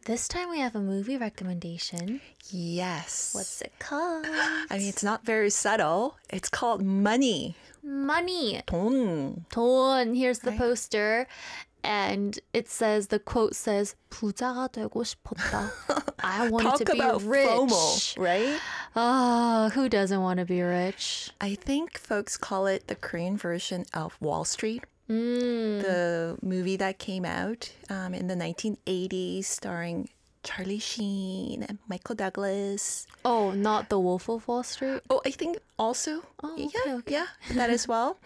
This time we have a movie recommendation. Yes. What's it called? I mean, it's not very subtle. It's called Money. Money. 돈. 돈. Here's the poster. And the quote says, 부자가 되고 싶었다. I wanted Talk to be about rich. FOMO, right? Who doesn't want to be rich? I think folks call it the Korean version of Wall Street. The movie that came out in the 1980s starring Charlie Sheen and Michael Douglas. Oh, not The Wolf of Wall Street? Oh, I think also. Okay. Yeah, that as well.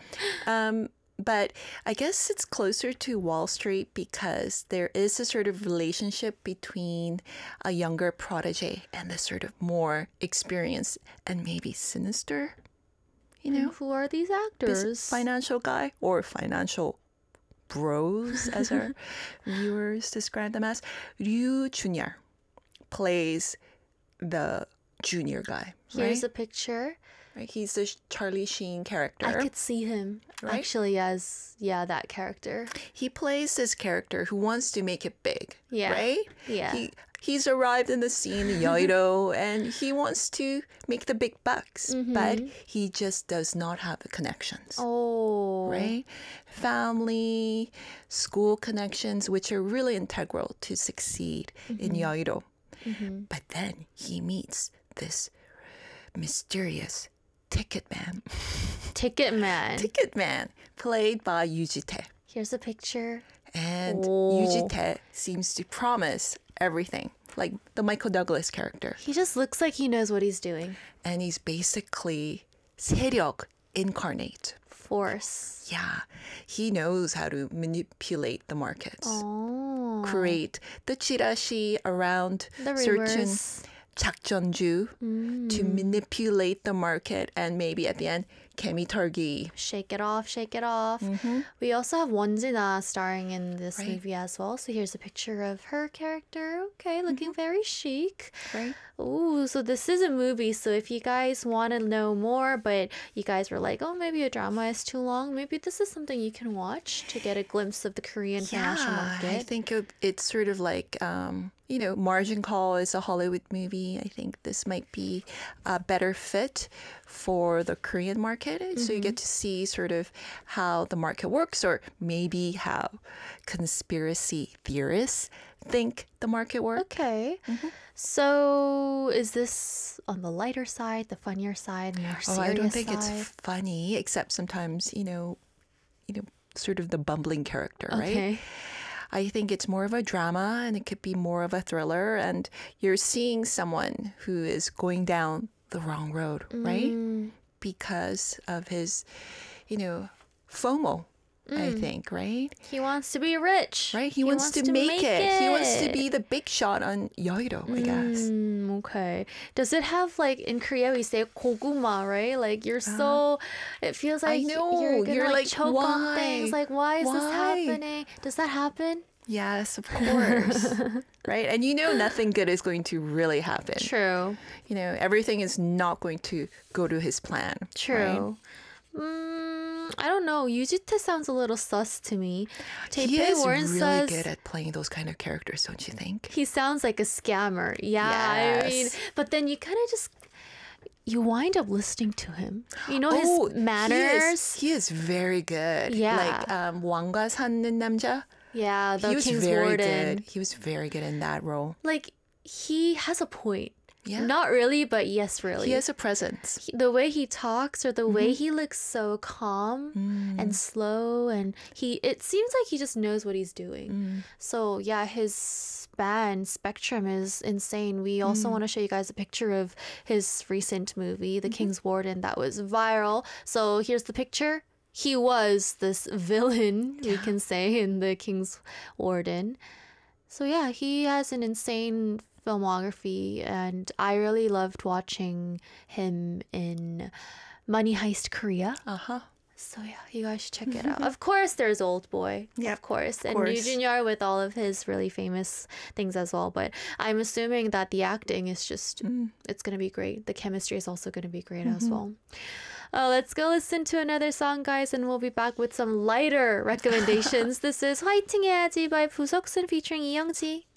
But I guess it's closer to Wall Street because there is a sort of relationship between a younger protege and the sort of more experienced and maybe sinister, Who are these actors? financial guy or financial bros, as our viewers describe them as. Ryu Junior plays the junior guy. Here's a picture. Right? He's the Charlie Sheen character. I could see him actually as, that character. He plays this character who wants to make it big, Yeah. right? Yeah. He's arrived in the scene in Yeouido and he wants to make the big bucks, but he just does not have the connections. Oh. Right? Family, school connections, which are really integral to succeed in Yeouido. But then he meets this mysterious Ticket Man. Ticket Man. Ticket Man, played by Yoo Ji-tae. Here's a picture. And Yoo Ji-tae seems to promise everything, like the Michael Douglas character. He just looks like he knows what he's doing. And he's basically 세력 incarnate. Force. Yeah, he knows how to manipulate the markets, Oh. create the chirashi around The certain rumors. 작전주 to manipulate the market and maybe at the end, 개미털기. Shake it off, shake it off. We also have Wonjina starring in this movie as well. So here's a picture of her character. Okay, looking very chic. Right. Ooh, so this is a movie. So if you guys want to know more, but you guys were like, oh, maybe a drama is too long, maybe this is something you can watch to get a glimpse of the Korean financial market. I think it's sort of like, Margin Call is a Hollywood movie. I think this might be a better fit for the Korean market. So you get to see sort of how the market works or maybe how conspiracy theorists think the market works. Okay. So is this on the lighter side, the funnier side, more serious I don't think side? it's funny, except sometimes, sort of the bumbling character, right? Okay. I think it's more of a drama and it could be more of a thriller. And you're seeing someone who is going down the wrong road, right? Because of his, FOMO, I think, right? He wants to be rich. Right? He wants to make it. He wants to be the big shot on Yeouido, I guess. Okay. Does it have, like, in Korea we say 고구마, right? Like, you're so, it feels like you're gonna like, choke on why? things. Like, why is this Why? happening? Does that happen? Yes, of course. Right? And nothing good is going to really happen. True. Everything is not going to go to his plan. True. I don't know. Yoo Ji-tae sounds a little sus to me. He Taipei is Warren really says good at playing those kind of characters, don't you think? he sounds like a scammer. Yeah, I mean, Yes. but then you kind of just you wind up listening to him. His manners. He is very good. Yeah. Like 왕과 사는 남자. Yeah, the He was King's very Warden. good. He was very good in that role. Like he has a point. Yeah. Not really, but yes, really. He has a presence. The way he talks or the way he looks so calm and slow and it seems like he just knows what he's doing. So yeah, his spectrum is insane. We also want to show you guys a picture of his recent movie, The King's Warden, that was viral. So here's the picture. He was this villain, we can say, in The King's Warden. So yeah, he has an insane filmography and I really loved watching him in Money Heist Korea. So yeah, you guys should check it out. Of course there's Old Boy. Yeah, of course. And course. Yoo Jun-yeol with all of his really famous things as well. But I'm assuming that the acting is just it's gonna be great. The chemistry is also gonna be great as well. Let's go listen to another song, guys, and we'll be back with some lighter recommendations. This is 화이팅 해야지 by 부석순 featuring 이영지.